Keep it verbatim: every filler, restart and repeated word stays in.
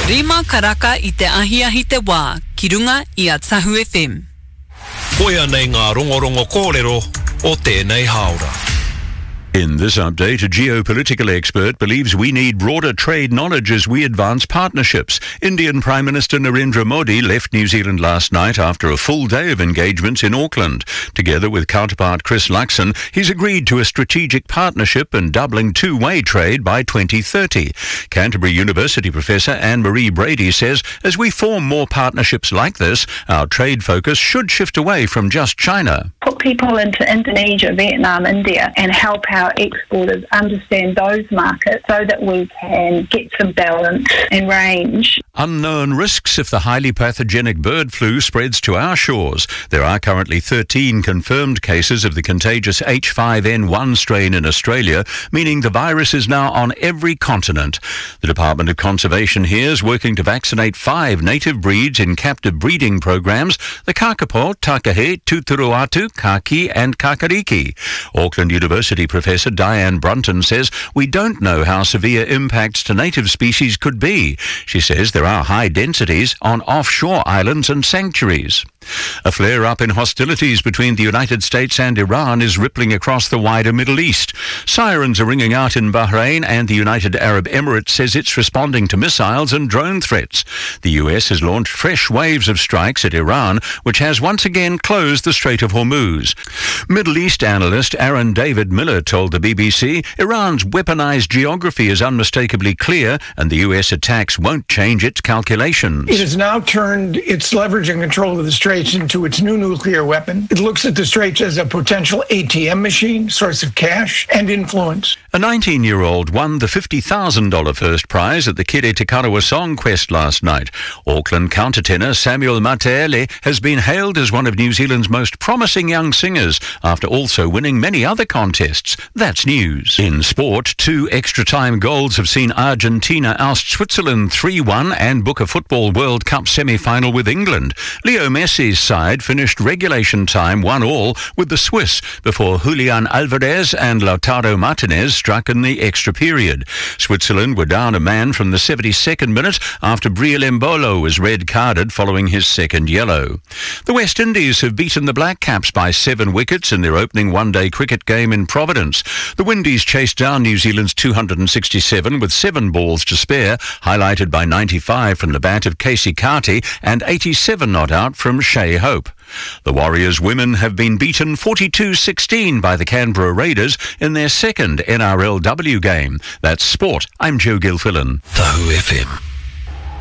Rima karaka I te ahiahi te wā, ki runga I a Tahu F M. Koia nei ngā rongorongo kōrero o tēnei haora. In this update, a geopolitical expert believes we need broader trade knowledge as we advance partnerships. Indian Prime Minister Narendra Modi left New Zealand last night after a full day of engagements in Auckland. Together with counterpart Chris Luxon, he's agreed to a strategic partnership and doubling two-way trade by twenty thirty. Canterbury University professor Anne-Marie Brady says as we form more partnerships like this, our trade focus should shift away from just China. Put people into Indonesia, Vietnam, India and help our exporters understand those markets so that we can get some balance and range. Unknown risks if the highly pathogenic bird flu spreads to our shores. There are currently thirteen confirmed cases of the contagious H five N one strain in Australia, meaning the virus is now on every continent. The Department of Conservation here is working to vaccinate five native breeds in captive breeding programs, the kakapo, takahe, tuturuatu, kaki and kakariki. Auckland University professor Diane Brunton says we don't know how severe impacts to native species could be. She says there are high densities on offshore islands and sanctuaries. A flare-up in hostilities between the United States and Iran is rippling across the wider Middle East. Sirens are ringing out in Bahrain, and the United Arab Emirates says it's responding to missiles and drone threats. The U S has launched fresh waves of strikes at Iran, which has once again closed the Strait of Hormuz. Middle East analyst Aaron David Miller told the B B C Iran's weaponized geography is unmistakably clear, and the U S attacks won't change its calculations. It has now turned its leverage and control of the Straits into its new nuclear weapon. It looks at the Straits as a potential A T M machine, source of cash and influence. A nineteen-year-old won the fifty thousand dollars first prize at the Kire Te Karawa Song Quest last night. Auckland countertenor Samuel Mateele has been hailed as one of New Zealand's most promising young singers after also winning many other contests. That's news. In sport, two extra-time goals have seen Argentina oust Switzerland three one and book a Football World Cup semi-final with England. Leo Messi's side finished regulation time one all with the Swiss before Julian Alvarez and Lautaro Martinez struck in the extra period. Switzerland were down a man from the seventy-second minute after Briel Embolo was red-carded following his second yellow. The West Indies have beaten the Black Caps by seven wickets in their opening one-day cricket game in Providence. The Windies chased down New Zealand's two hundred sixty-seven with seven balls to spare, highlighted by ninety-five from the bat of Casey Carty and eighty-seven not out from Shea Hope. The Warriors women have been beaten forty-two sixteen by the Canberra Raiders in their second N R L W game. That's sport. I'm Joe Gilfillan. Tahu F M.